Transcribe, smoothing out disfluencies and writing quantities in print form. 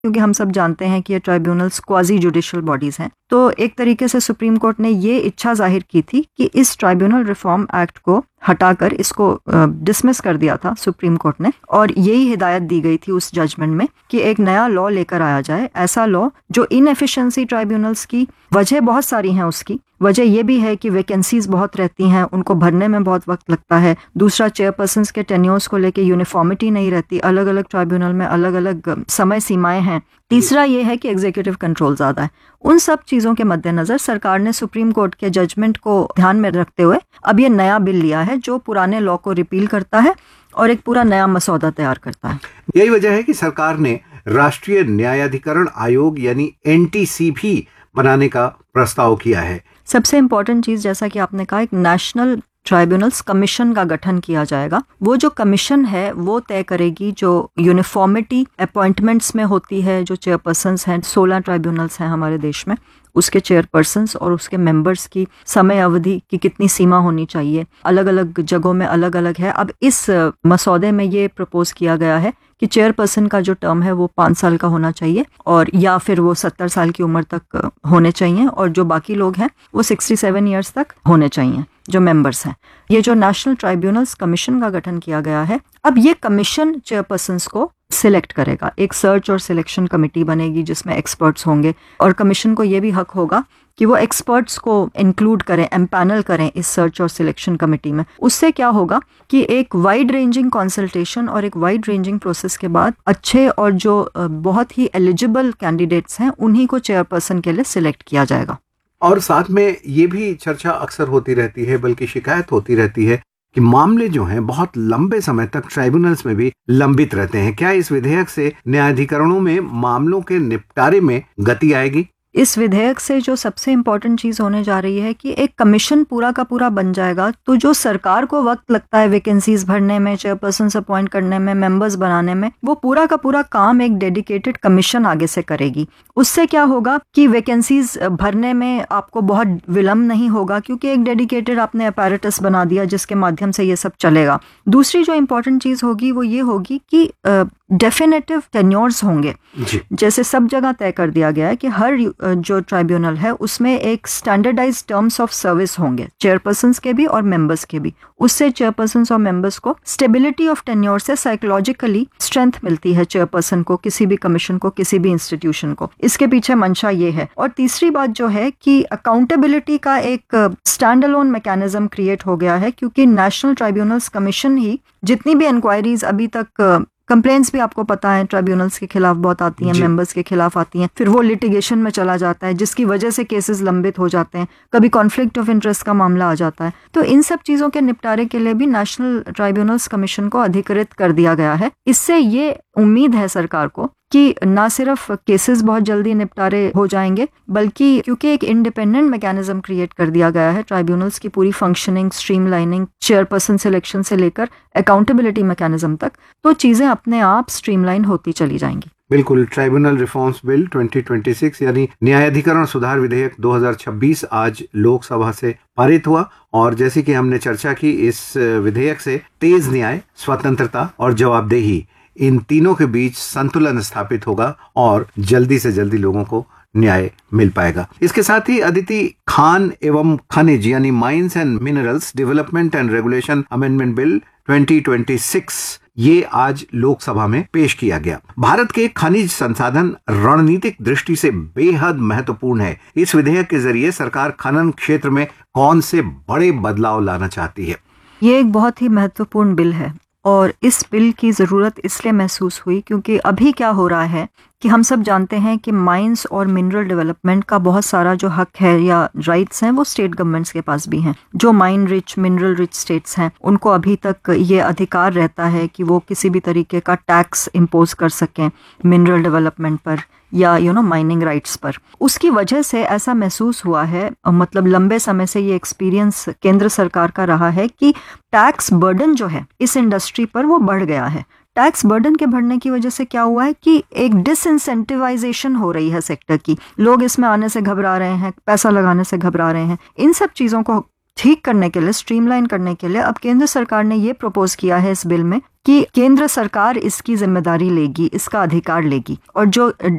क्योंकि हम सब जानते हैं कि ये ट्राइब्यूनल्स क्वाजी जुडिशियल बॉडीज हैं। तो एक तरीके से सुप्रीम कोर्ट ने ये इच्छा जाहिर की थी कि इस ट्राइब्यूनल रिफॉर्म एक्ट को हटाकर इसको डिसमिस कर दिया था सुप्रीम कोर्ट ने, और यही हिदायत दी गई थी उस जजमेंट में कि एक नया लॉ लेकर आया जाए, ऐसा लॉ जो इनएफिशिएंसी ट्राइब्यूनल्स की वजह बहुत सारी हैं, उसकी वजह यह भी है कि वैकेंसीज बहुत रहती हैं, उनको भरने में बहुत वक्त लगता है। दूसरा, चेयरपर्सन्स के टेन्योर्स को लेके यूनिफॉर्मिटी नहीं रहती, अलग अलग ट्राइब्यूनल में अलग अलग समय सीमाएं हैं। तीसरा ये है कि एग्जीक्यूटिव कंट्रोल ज्यादा है। उन सब चीजों के मद्देनजर सरकार ने सुप्रीम कोर्ट के जजमेंट को ध्यान में रखते हुए अब ये नया बिल लिया है जो पुराने लॉ को रिपील करता है और एक पूरा नया मसौदा तैयार करता है। यही वजह है कि सरकार ने राष्ट्रीय न्यायाधिकरण आयोग यानी एनटीसी भी बनाने का प्रस्ताव किया है। सबसे इम्पोर्टेंट चीज, जैसा कि आपने कहा, एक नेशनल ट्राइब्यूनल्स कमीशन का गठन किया जाएगा। वो जो कमीशन है वो तय करेगी जो यूनिफॉर्मिटी अपॉइंटमेंट्स में होती है, जो चेयरपर्सन्स हैं, 16 ट्राइब्यूनल्स हैं हमारे देश में, उसके चेयरपर्सन्स और उसके मेंबर्स की समय अवधि की कितनी सीमा होनी चाहिए, अलग अलग जगहों में अलग अलग है। अब इस मसौदे में ये प्रपोज किया गया है कि चेयरपर्सन का जो टर्म है वो 5 साल का होना चाहिए, और या फिर वो 70 साल की उम्र तक होने चाहिए, और जो बाकी लोग हैं वो 67 ईयर्स तक होने चाहिए जो मेंबर्स हैं। ये जो नेशनल ट्राइब्यूनल्स कमीशन का गठन किया गया है, अब ये कमीशन चेयरपर्सन्स को सिलेक्ट करेगा। एक सर्च और सिलेक्शन कमेटी बनेगी जिसमें एक्सपर्ट्स होंगे, और कमीशन को ये भी हक होगा कि वो एक्सपर्ट्स को इंक्लूड करें, एम्पैनल करें इस सर्च और सिलेक्शन कमेटी में। उससे क्या होगा कि एक वाइड रेंजिंग कंसल्टेशन और एक वाइड रेंजिंग प्रोसेस के बाद अच्छे और जो बहुत ही एलिजिबल कैंडिडेट्स हैं उन्हीं को चेयरपर्सन के लिए सिलेक्ट किया जाएगा। और साथ में ये भी चर्चा अक्सर होती रहती है, बल्कि शिकायत होती रहती है कि मामले जो हैं बहुत लंबे समय तक ट्राइब्यूनल्स में भी लंबित रहते हैं। क्या इस विधेयक से न्यायाधिकरणों में मामलों के निपटारे में गति आएगी? इस विधेयक से जो सबसे इम्पोर्टेंट चीज होने जा रही है कि एक कमीशन पूरा का पूरा बन जाएगा, तो जो सरकार को वक्त लगता है वैकेंसीज भरने में, चेयरपर्सन अपॉइंट करने में, मेंबर्स बनाने में, वो पूरा का पूरा काम एक डेडिकेटेड कमीशन आगे से करेगी। उससे क्या होगा कि वैकेंसीज भरने में आपको बहुत विलम्ब नहीं होगा, क्योंकि एक डेडिकेटेड आपने अपैरेटस बना दिया जिसके माध्यम से ये सब चलेगा। दूसरी जो इम्पोर्टेंट चीज होगी वो ये होगी कि डेफिनेटिव टेन्योर्स होंगे। जैसे सब जगह तय कर दिया गया है कि हर जो ट्राइब्यूनल है उसमें एक स्टैंडर्डाइज्ड टर्म्स ऑफ सर्विस होंगे, चेयरपर्सन्स के भी और मेंबर्स के भी। उससे चेयरपर्सन्स और मेंबर्स को स्टेबिलिटी ऑफ टेन्योर से साइकोलॉजिकली स्ट्रेंथ मिलती है, चेयरपर्सन को, किसी भी कमीशन को, किसी भी इंस्टीट्यूशन को। इसके पीछे मंशा ये है। और तीसरी बात जो है कि अकाउंटेबिलिटी का एक स्टैंड अलोन मैकेनिज्म क्रिएट हो गया है, क्योंकि नेशनल ट्राइब्यूनल्स कमीशन ही जितनी भी इंक्वायरीज अभी तक, कंप्लेंट्स भी आपको पता है ट्राइब्यूनल्स के खिलाफ बहुत आती हैं, मेंबर्स के खिलाफ आती हैं, फिर वो लिटिगेशन में चला जाता है जिसकी वजह से केसेस लंबित हो जाते हैं, कभी कॉन्फ्लिक्ट ऑफ इंटरेस्ट का मामला आ जाता है। तो इन सब चीजों के निपटारे के लिए भी नेशनल ट्राइब्यूनल्स कमीशन को अधिकृत कर दिया गया है। इससे ये उम्मीद है सरकार को कि ना सिर्फ केसेस बहुत जल्दी निपटारे हो जाएंगे, बल्कि क्योंकि एक इंडिपेंडेंट मैकेनिज्म क्रिएट कर दिया गया है ट्राइब्यूनल्स की पूरी फंक्शनिंग, स्ट्रीमलाइनिंग, चेयरपर्सन सिलेक्शन से लेकर अकाउंटेबिलिटी मैकेनिज्म तक, तो चीजें अपने आप स्ट्रीमलाइन होती चली जाएंगी। बिल्कुल। ट्राइब्यूनल रिफॉर्म्स बिल 2026 यानी न्यायाधिकरण सुधार विधेयक 2026 आज लोकसभा से पारित हुआ, और जैसे कि हमने चर्चा की, इस विधेयक से तेज न्याय, स्वतंत्रता और जवाबदेही, इन तीनों के बीच संतुलन स्थापित होगा और जल्दी से जल्दी लोगों को न्याय मिल पाएगा। इसके साथ ही अदिति, खान एवं खनिज यानी mines and minerals development and regulation amendment bill 2026 ये आज लोकसभा में पेश किया गया। भारत के खनिज संसाधन रणनीतिक दृष्टि से बेहद महत्वपूर्ण है। इस विधेयक के जरिए सरकार खनन क्षेत्र में कौन से बड़े बदलाव लाना चाहती है? ये एक बहुत ही महत्वपूर्ण बिल है, और इस बिल की ज़रूरत इसलिए महसूस हुई क्योंकि अभी क्या हो रहा है कि हम सब जानते हैं कि माइंस और मिनरल डेवलपमेंट का बहुत सारा जो हक है या राइट्स हैं वो स्टेट गवर्नमेंट्स के पास भी हैं। जो mine rich, mineral rich states हैं उनको अभी तक ये अधिकार रहता है कि वो किसी भी तरीके का टैक्स इम्पोज कर सकें मिनरल डेवलपमेंट पर या माइनिंग राइट्स पर। उसकी वजह से ऐसा महसूस हुआ है, मतलब लंबे समय से ये एक्सपीरियंस केंद्र सरकार का रहा है कि टैक्स बर्डन जो है इस इंडस्ट्री पर वो बढ़ गया है। टैक्स बर्डन के बढ़ने की वजह से क्या हुआ है कि एक डिसइंसेंटिवाइजेशन हो रही है सेक्टर की। लोग इसमें आने से घबरा रहे हैं, पैसा लगाने से घबरा रहे हैं। इन सब चीज़ों को ठीक करने के लिए, स्ट्रीमलाइन करने के लिए अब केंद्र सरकार ने ये प्रपोज किया है इस बिल में कि केंद्र सरकार इसकी जिम्मेदारी लेगी, इसका अधिकार लेगी, और जो